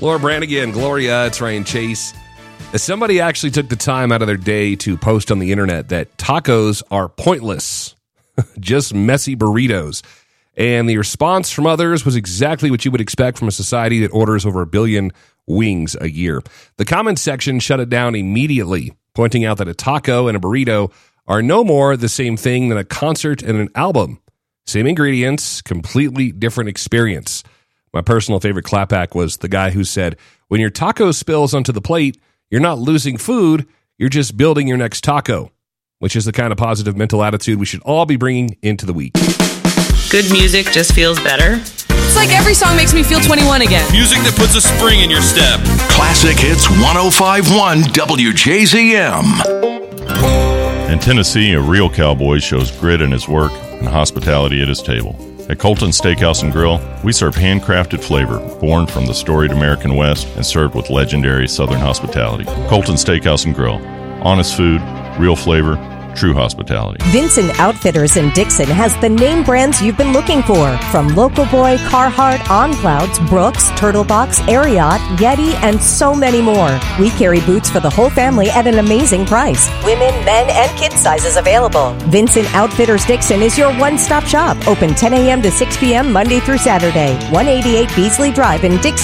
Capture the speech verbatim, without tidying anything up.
Laura Branigan, Gloria, it's Ryan Chase. Somebody actually took the time out of their day to post on the internet that tacos are pointless, just messy burritos. And the response from others was exactly what you would expect from a society that orders over a billion wings a year. The comments section shut it down immediately, pointing out that a taco and a burrito are no more the same thing than a concert and an album. Same ingredients, completely different experience. My personal favorite clapback was the guy who said, when your taco spills onto the plate, you're not losing food, you're just building your next taco, which is the kind of positive mental attitude we should all be bringing into the week. Good music just feels better. It's like every song makes me feel twenty-one again. Music that puts a spring in your step. Classic Hits one oh five point one W J Z M. In Tennessee, a real cowboy shows grit in his work and hospitality at his table. At Colton Steakhouse and Grill, we serve handcrafted flavor born from the storied American West and served with legendary Southern hospitality. Colton Steakhouse and Grill. Honest food, real flavor, true hospitality. Vincent Outfitters in Dixon has the name brands you've been looking for, from Local Boy, Carhartt, On Clouds, Brooks, Turtlebox, Ariat, Yeti, and so many more. We carry boots for the whole family at an amazing price. Women, men, and kid sizes available. Vincent Outfitters Dixon is your one-stop shop. Open ten a.m. to six p.m. Monday through Saturday. one eighty-eight Beasley Drive in Dixon.